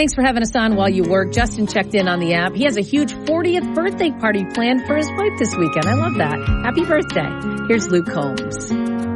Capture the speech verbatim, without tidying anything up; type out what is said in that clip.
Thanks for having us on while you work. Justin checked in on the app. He has a huge fortieth birthday party planned for his wife this weekend. I love that. Happy birthday. Here's Luke Combs.